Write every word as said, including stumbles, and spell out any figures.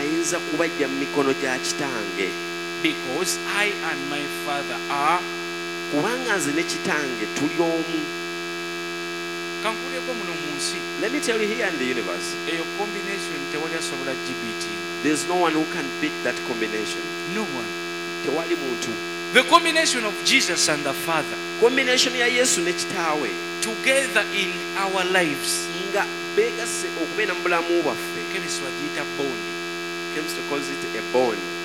ayinza kubajja mu mikono gya kitange. Because I and my Father are. Kubanga nze ne kitange tuli omu. Kankuleko muno mu nsi. Let me tell you, here in the universe, Eyo combination tewali asobola G B T. there's no one who can beat that combination. No one. Tewali muntu. The combination of Jesus and the Father Combination ya Yesu ne kitaawe together in our lives. nga beegasse okubeera mu bulamu bwaffe. Chemistry bagiita bond. Chemistry calls it a bond.